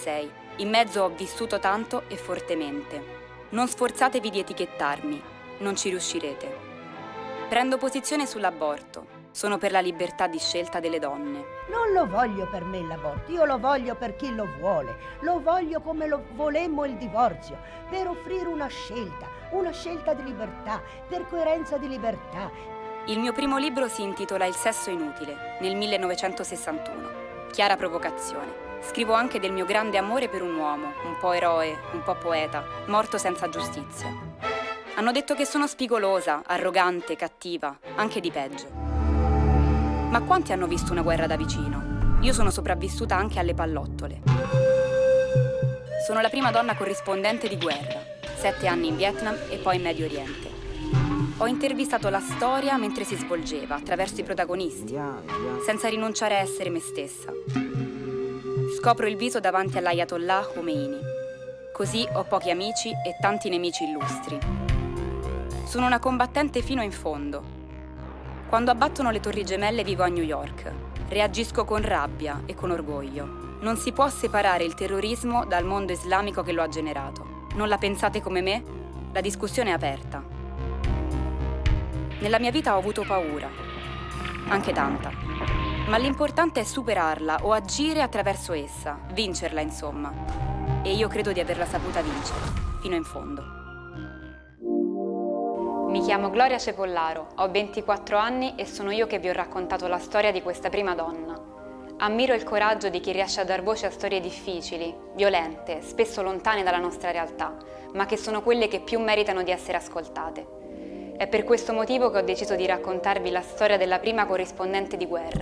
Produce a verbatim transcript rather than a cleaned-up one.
trentasei. In mezzo ho vissuto tanto e fortemente. Non sforzatevi di etichettarmi, non ci riuscirete. Prendo posizione sull'aborto. Sono per la libertà di scelta delle donne. Non lo voglio per me l'aborto, io lo voglio per chi lo vuole. Lo voglio come lo volemmo il divorzio, per offrire una scelta, una scelta di libertà, per coerenza di libertà. Il mio primo libro si intitola Il sesso inutile, nel millenovecentosessantuno. Chiara provocazione. Scrivo anche del mio grande amore per un uomo, un po' eroe, un po' poeta, morto senza giustizia. Hanno detto che sono spigolosa, arrogante, cattiva, anche di peggio. Ma quanti hanno visto una guerra da vicino? Io sono sopravvissuta anche alle pallottole. Sono la prima donna corrispondente di guerra, sette anni in Vietnam e poi in Medio Oriente. Ho intervistato la storia mentre si svolgeva, attraverso i protagonisti, senza rinunciare a essere me stessa. Scopro il viso davanti all'Ayatollah Khomeini. Così ho pochi amici e tanti nemici illustri. Sono una combattente fino in fondo. Quando abbattono le Torri Gemelle vivo a New York. Reagisco con rabbia e con orgoglio. Non si può separare il terrorismo dal mondo islamico che lo ha generato. Non la pensate come me? La discussione è aperta. Nella mia vita ho avuto paura, anche tanta. Ma l'importante è superarla o agire attraverso essa, vincerla insomma. E io credo di averla saputa vincere, fino in fondo. Mi chiamo Gloria Cepollaro, ho ventiquattro anni e sono io che vi ho raccontato la storia di questa prima donna. Ammiro il coraggio di chi riesce a dar voce a storie difficili, violente, spesso lontane dalla nostra realtà, ma che sono quelle che più meritano di essere ascoltate. È per questo motivo che ho deciso di raccontarvi la storia della prima corrispondente di guerra,